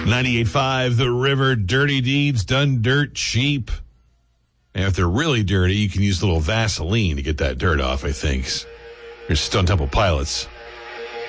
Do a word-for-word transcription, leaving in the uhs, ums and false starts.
ninety-eight point five, The River, dirty deeds done dirt cheap. And if they're really dirty, you can use a little Vaseline to get that dirt off, I think. Here's Stone Temple Pilots.